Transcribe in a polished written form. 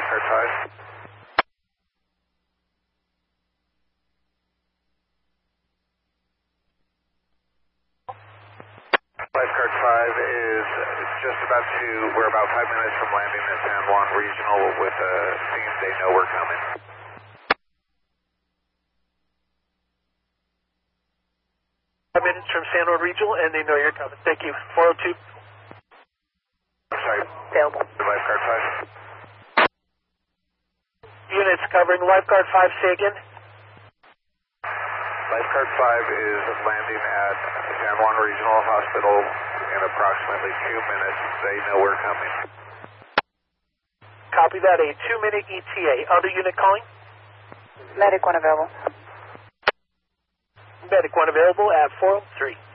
Lifeguard 5. Lifeguard 5 is just about to, we're about 5 minutes from landing at San Juan Regional with a team. They know we're coming. 5 minutes from San Juan Regional, and they know you're coming. Thank you. 402. I'm sorry. Available. Lifeguard 5. Units covering Lifeguard 5, say again. Lifeguard 5 is landing at San Juan Regional Hospital in approximately 2 minutes. They know we're coming. Copy that, a 2-minute ETA. Other unit calling? Medic 1 available. Medic 1 available at 403.